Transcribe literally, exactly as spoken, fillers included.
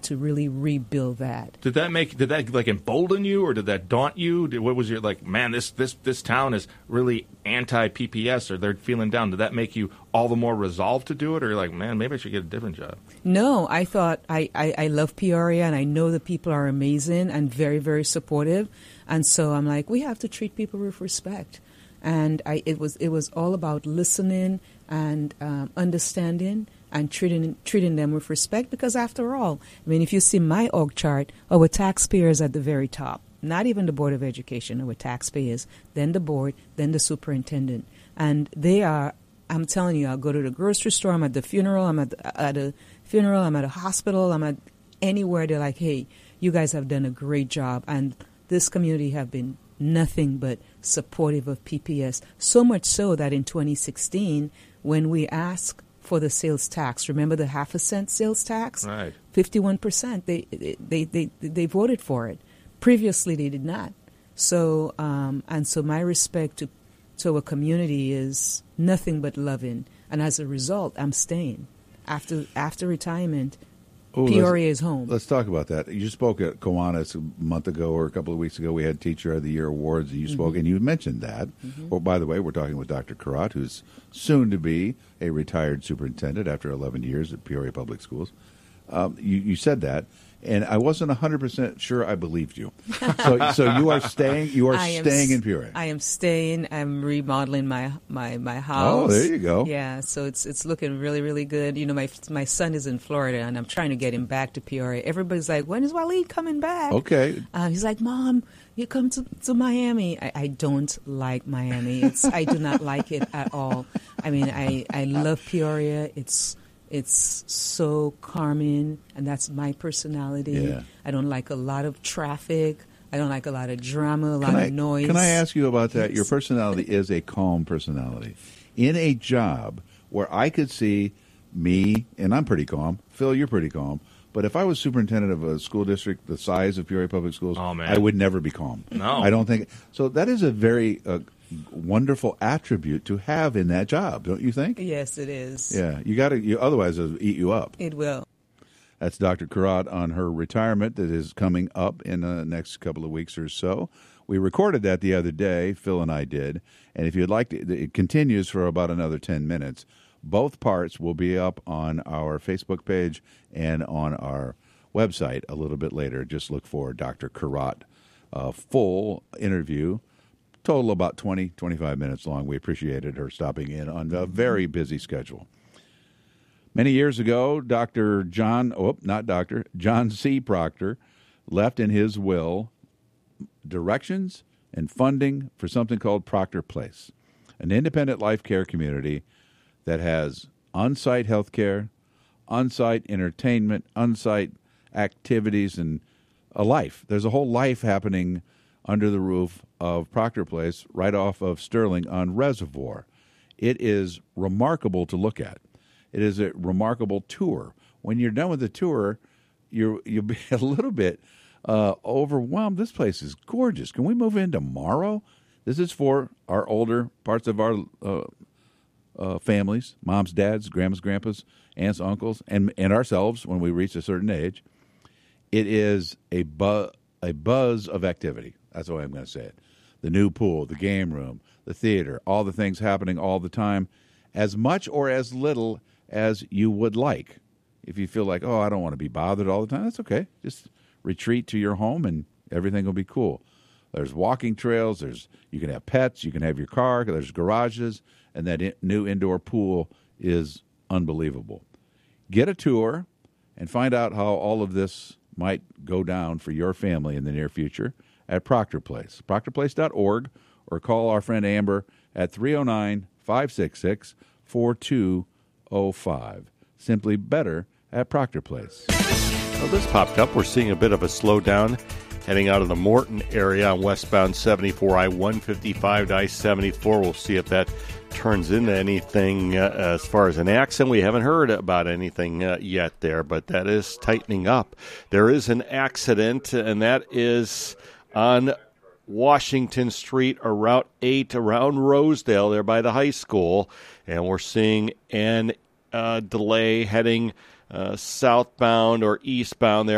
to really rebuild that. Did that make did that like embolden you, or did that daunt you? Did, what was your like? Man, this this this town is really anti-P P S, or they're feeling down. Did that make you all the more resolved to do it, or you're like, man, maybe I should get a different job? No, I thought I, I, I love Peoria, and I know the people are amazing and very, very supportive. And so I'm like, we have to treat people with respect. And I, it was it was all about listening and um, understanding and treating treating them with respect. Because after all, I mean, if you see my org chart, our taxpayers at the very top. Not even the Board of Education, our taxpayers, then the board, then the superintendent. And they are, I'm telling you, I'll go to the grocery store, I'm at the funeral, I'm at, the, at a funeral, I'm at a hospital, I'm at anywhere. They're like, hey, you guys have done a great job. And this community have been nothing but supportive of P P S. So much so that in twenty sixteen, when we asked for the sales tax, remember the half a cent sales tax? Right. fifty-one percent, they, they, they, they voted for it. Previously, they did not. So, um, and so my respect to, to a community is nothing but loving. And as a result, I'm staying. After after retirement, Ooh, Peoria is home. Let's talk about that. You spoke at Kiwanis a month ago or a couple of weeks ago. We had Teacher of the Year awards, and you mm-hmm. spoke, and you mentioned that. Mm-hmm. Well, by the way, we're talking with Doctor Karat, who's soon to be a retired superintendent after eleven years at Peoria Public Schools. Um, you, you said that. And I wasn't one hundred percent sure I believed you. So so you are staying You are I staying am, in Peoria. I am staying. I'm remodeling my, my, my house. Oh, there you go. Yeah, so it's it's looking really, really good. You know, my my son is in Florida, and I'm trying to get him back to Peoria. Everybody's like, when is Waleed coming back? Okay. Uh, he's like, Mom, you come to, to Miami. I, I don't like Miami. It's I do not like it at all. I mean, I, I love Peoria. It's... It's so calming, and that's my personality. Yeah. I don't like a lot of traffic. I don't like a lot of drama, a lot can I, of noise. Can I ask you about that? Your personality is a calm personality. In a job where I could see me, and I'm pretty calm, Phil, you're pretty calm, but if I was superintendent of a school district the size of Peoria Public Schools, oh, man. I would never be calm. No. I don't think. So that is a very... Uh, wonderful attribute to have in that job, don't you think? Yes, it is. Yeah, you got to. You, otherwise, it'll eat you up. It will. That's Doctor Karat on her retirement that is coming up in the next couple of weeks or so. We recorded that the other day. Phil and I did, and if you'd like to, it continues for about another ten minutes. Both parts will be up on our Facebook page and on our website a little bit later. Just look for Doctor Karat, a full interview. Total about twenty, twenty-five minutes long. We appreciated her stopping in on a very busy schedule. Many years ago, Doctor John, oh, not Doctor, John C. Proctor left in his will directions and funding for something called Proctor Place, an independent life care community that has on-site health care, on-site entertainment, on-site activities, and a life. There's a whole life happening under the roof of Proctor Place right off of Sterling on Reservoir. It is remarkable to look at. It is a remarkable tour. When you're done with the tour, you're, you'll be a little bit uh, overwhelmed. This place is gorgeous. Can we move in tomorrow? This is for our older parts of our uh, uh, families, moms, dads, grandmas, grandpas, aunts, uncles, and, and ourselves when we reach a certain age. It is a, bu- a buzz of activity. That's the way I'm going to say it. The new pool, the game room, the theater, all the things happening all the time, as much or as little as you would like. If you feel like, oh, I don't want to be bothered all the time, that's okay. Just retreat to your home and everything will be cool. There's walking trails. There's you can have pets. You can have your car. There's garages. And that in, new indoor pool is unbelievable. Get a tour and find out how all of this might go down for your family in the near future at Proctor Place, proctor place dot org, or call our friend Amber at three oh nine, five six six, four two oh five. Simply better at Proctor Place. Well, this popped up. We're seeing a bit of a slowdown heading out of the Morton area on westbound seventy-four, I one fifty-five to I seventy-four. We'll see if that turns into anything uh, as far as an accident. We haven't heard about anything uh, yet there, but that is tightening up. There is an accident, and that is on Washington Street, or Route eight, around Rosedale, there by the high school. And we're seeing an uh, delay heading uh, southbound or eastbound there.